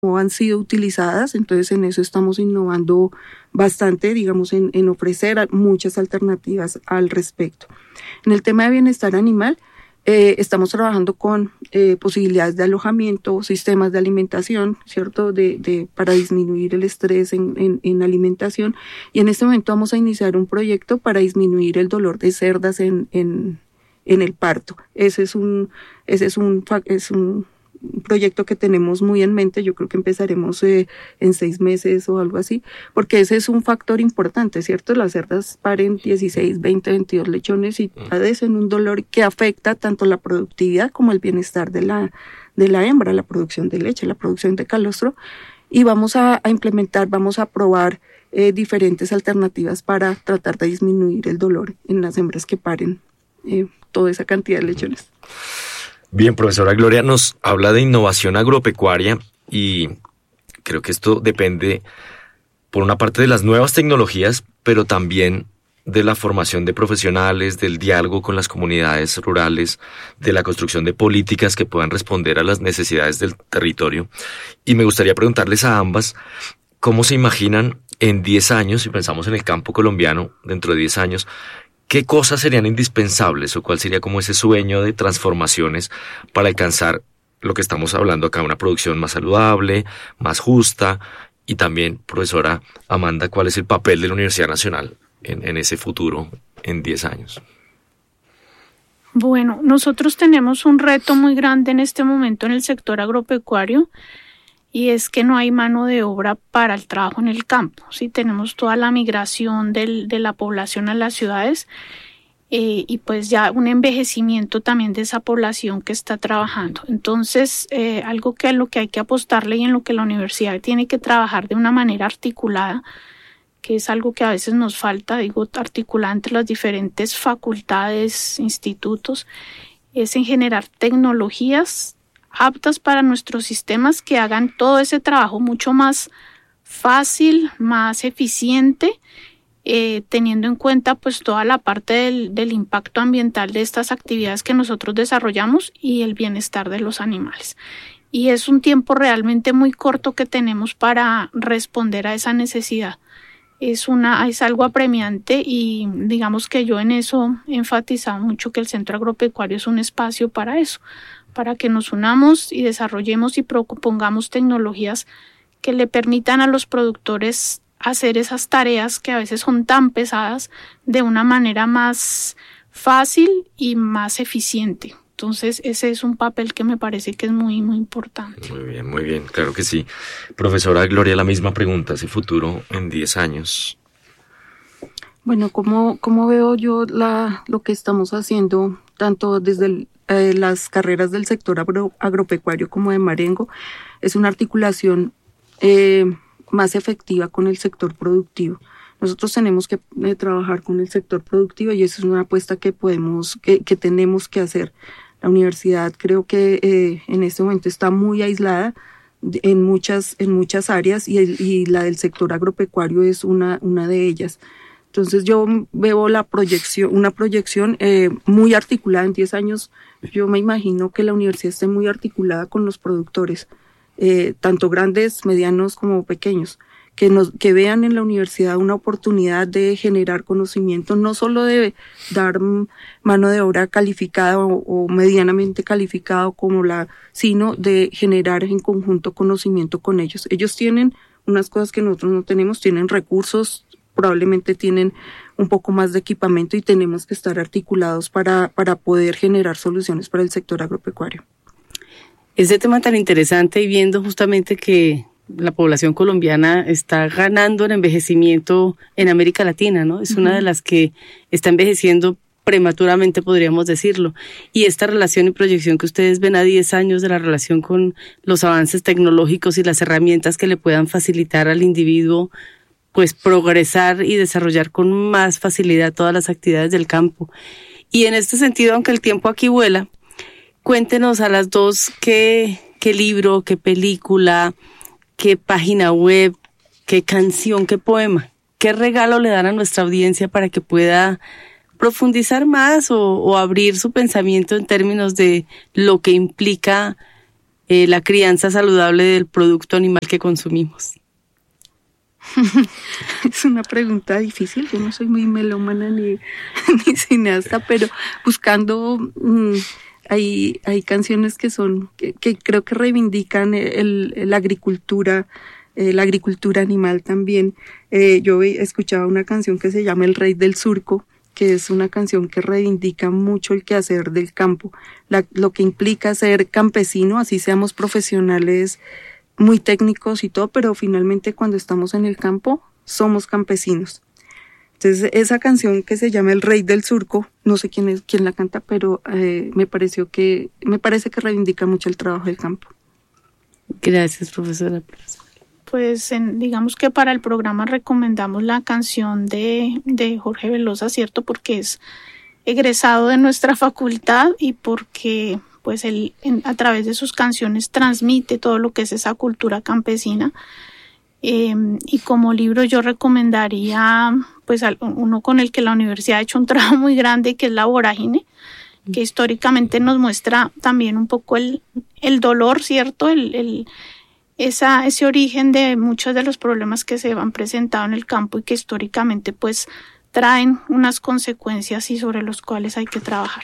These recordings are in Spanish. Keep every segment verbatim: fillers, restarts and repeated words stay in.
no han sido utilizadas, entonces en eso estamos innovando bastante, digamos, en, en ofrecer muchas alternativas al respecto. En el tema de bienestar animal, eh, estamos trabajando con eh, posibilidades de alojamiento, sistemas de alimentación, ¿cierto?, de, de, para disminuir el estrés en, en, en alimentación, y en este momento vamos a iniciar un proyecto para disminuir el dolor de cerdas en, en, en el parto. Ese es un, ese es un, es un un proyecto que tenemos muy en mente. Yo creo que empezaremos eh, en seis meses o algo así, porque ese es un factor importante, ¿cierto? Las cerdas paren dieciséis, veinte, veintidós lechones y padecen un dolor que afecta tanto la productividad como el bienestar de la, de la hembra, la producción de leche, la producción de calostro, y vamos a, a implementar, vamos a probar eh, diferentes alternativas para tratar de disminuir el dolor en las hembras que paren eh, toda esa cantidad de lechones. Bien, profesora Gloria, nos habla de innovación agropecuaria y creo que esto depende por una parte de las nuevas tecnologías, pero también de la formación de profesionales, del diálogo con las comunidades rurales, de la construcción de políticas que puedan responder a las necesidades del territorio. Y me gustaría preguntarles a ambas, ¿cómo se imaginan en diez años, si pensamos en el campo colombiano, dentro de diez años, qué cosas serían indispensables o cuál sería como ese sueño de transformaciones para alcanzar lo que estamos hablando acá, una producción más saludable, más justa? Y también, profesora Amanda, ¿cuál es el papel de la Universidad Nacional en, en ese futuro en diez años? Bueno, nosotros tenemos un reto muy grande en este momento en el sector agropecuario, y es que no hay mano de obra para el trabajo en el campo. Sí, tenemos toda la migración del, de la población a las ciudades eh, y pues ya un envejecimiento también de esa población que está trabajando. Entonces, eh, algo que a lo que hay que apostarle y en lo que la universidad tiene que trabajar de una manera articulada, que es algo que a veces nos falta, digo, articulada entre las diferentes facultades, institutos, es en generar tecnologías aptas para nuestros sistemas que hagan todo ese trabajo mucho más fácil, más eficiente, eh, teniendo en cuenta pues toda la parte del, del impacto ambiental de estas actividades que nosotros desarrollamos y el bienestar de los animales. Y es un tiempo realmente muy corto que tenemos para responder a esa necesidad. Es, una, es algo apremiante y digamos que yo en eso he enfatizado mucho que el Centro Agropecuario es un espacio para eso, para que nos unamos y desarrollemos y propongamos tecnologías que le permitan a los productores hacer esas tareas que a veces son tan pesadas de una manera más fácil y más eficiente. Entonces, ese es un papel que me parece que es muy, muy importante. Muy bien, muy bien, claro que sí. Profesora Gloria, la misma pregunta, ese futuro en diez años. Bueno, ¿cómo, cómo veo yo la, lo que estamos haciendo, tanto desde el Eh, las carreras del sector agro, agropecuario como de Marengo? Es una articulación eh, más efectiva con el sector productivo. Nosotros tenemos que eh, trabajar con el sector productivo y eso es una apuesta que podemos, que, que tenemos que hacer. La universidad creo que eh, en este momento está muy aislada en muchas, en muchas áreas y, el, y la del sector agropecuario es una, una de ellas. Entonces yo veo la proyección, una proyección eh, muy articulada en diez años. Yo me imagino que la universidad esté muy articulada con los productores, eh, tanto grandes, medianos como pequeños, que nos, que vean en la universidad una oportunidad de generar conocimiento, no solo de dar mano de obra calificada o, o medianamente calificada como la, sino de generar en conjunto conocimiento con ellos. Ellos tienen unas cosas que nosotros no tenemos, tienen recursos, probablemente tienen un poco más de equipamiento y tenemos que estar articulados para, para poder generar soluciones para el sector agropecuario. Ese tema tan interesante y viendo justamente que la población colombiana está ganando en envejecimiento en América Latina, ¿no? Es uh-huh. una de las que está envejeciendo prematuramente, podríamos decirlo. Y esta relación y proyección que ustedes ven a diez años de la relación con los avances tecnológicos y las herramientas que le puedan facilitar al individuo pues progresar y desarrollar con más facilidad todas las actividades del campo. Y en este sentido, aunque el tiempo aquí vuela, cuéntenos a las dos qué, qué libro, qué película, qué página web, qué canción, qué poema, qué regalo le dan a nuestra audiencia para que pueda profundizar más o, o abrir su pensamiento en términos de lo que implica eh, la crianza saludable del producto animal que consumimos? Es una pregunta difícil. Yo no soy muy melómana ni, ni cineasta, pero buscando mmm, hay, hay canciones que son que, que creo que reivindican el, el, la agricultura, eh, la agricultura animal también. Eh, yo escuchaba una canción que se llama El Rey del Surco, que es una canción que reivindica mucho el quehacer del campo, la, lo que implica ser campesino, así seamos profesionales muy técnicos y todo, pero finalmente cuando estamos en el campo somos campesinos. Entonces esa canción que se llama El Rey del Surco, no sé quién es quién la canta, pero eh, me pareció que me parece que reivindica mucho el trabajo del campo. Gracias, profesora. Pues en, digamos que para el programa recomendamos la canción de, de Jorge Velosa, ¿cierto? Porque es egresado de nuestra facultad y porque pues él en, a través de sus canciones transmite todo lo que es esa cultura campesina. Eh, y como libro yo recomendaría pues uno con el que la universidad ha hecho un trabajo muy grande, que es La Vorágine, que históricamente nos muestra también un poco el, el dolor, ¿cierto? El, el, esa, ese origen de muchos de los problemas que se han presentado en el campo y que históricamente pues traen unas consecuencias y sobre los cuales hay que trabajar.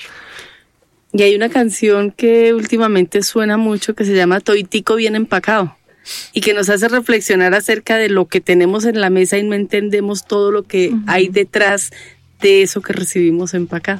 Y hay una canción que últimamente suena mucho que se llama Toitico bien empacado y que nos hace reflexionar acerca de lo que tenemos en la mesa y no entendemos todo lo que uh-huh. hay detrás de eso que recibimos empacado.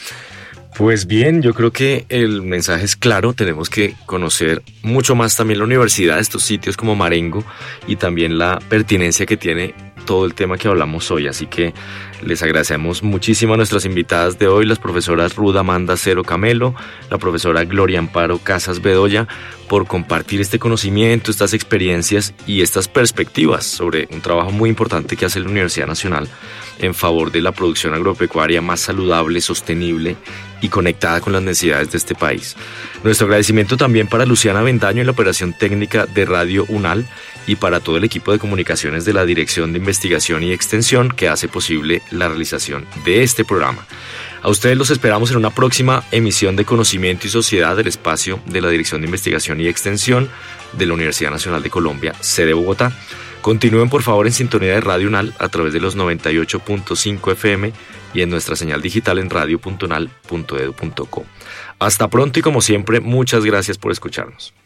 Pues bien, yo creo que el mensaje es claro, tenemos que conocer mucho más también la universidad, estos sitios como Marengo y también la pertinencia que tiene todo el tema que hablamos hoy, así que les agradecemos muchísimo a nuestras invitadas de hoy, las profesoras Ruth Amanda Cero Camelo, la profesora Gloria Amparo Casas Bedoya, por compartir este conocimiento, estas experiencias y estas perspectivas sobre un trabajo muy importante que hace la Universidad Nacional en favor de la producción agropecuaria más saludable, sostenible y conectada con las necesidades de este país. Nuestro agradecimiento también para Luciana Bendaño en la operación técnica de Radio UNAL y para todo el equipo de comunicaciones de la Dirección de Investigación y Extensión que hace posible la realización de este programa. A ustedes los esperamos en una próxima emisión de Conocimiento y Sociedad del espacio de la Dirección de Investigación y Extensión de la Universidad Nacional de Colombia, sede Bogotá. Continúen por favor en sintonía de Radio UNAL a través de los noventa y ocho punto cinco F M y en nuestra señal digital en radio punto unal punto edu punto co. Hasta pronto y como siempre, muchas gracias por escucharnos.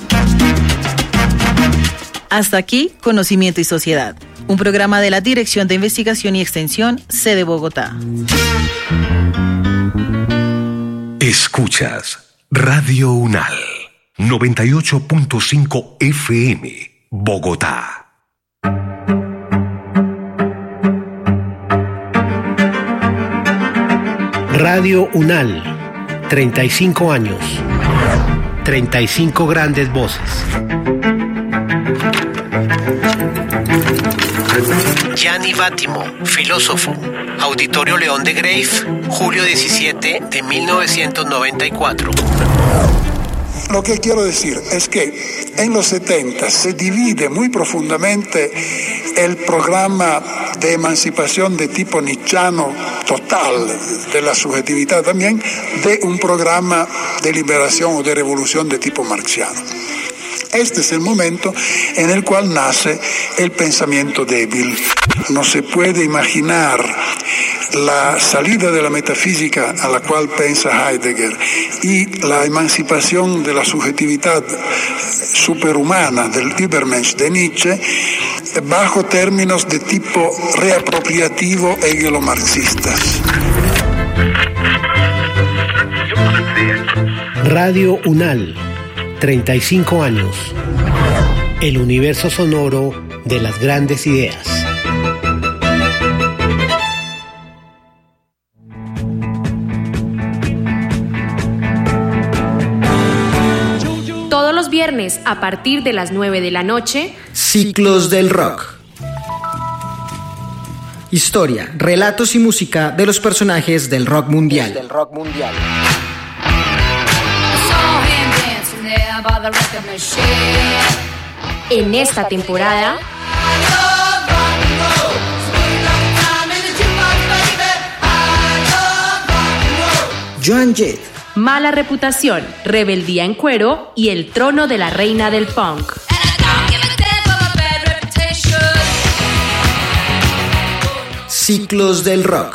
Hasta aquí, Conocimiento y Sociedad, un programa de la Dirección de Investigación y Extensión, sede Bogotá. Escuchas Radio UNAL, noventa y ocho punto cinco F M, Bogotá. Radio UNAL, treinta y cinco años, treinta y cinco grandes voces. Gianni Vattimo, filósofo. Auditorio León de Greiff, julio diecisiete de mil novecientos noventa y cuatro. Lo que quiero decir es que en los setenta se divide muy profundamente el programa de emancipación de tipo nietzscheano total de la subjetividad también de un programa de liberación o de revolución de tipo marxiano. Este es el momento en el cual nace el pensamiento débil. No se puede imaginar la salida de la metafísica a la cual piensa Heidegger y la emancipación de la subjetividad superhumana del Übermensch de Nietzsche bajo términos de tipo reapropiativo hegelo-marxistas. Radio UNAL, treinta y cinco años. El universo sonoro de las grandes ideas. Todos los viernes a partir de las nueve de la noche, Ciclos del Rock. Historia, relatos y música de los personajes del rock mundial. Del rock mundial. En esta temporada, Joan Jett, Mala reputación, Rebeldía en cuero y El trono de la reina del punk. Ciclos del rock.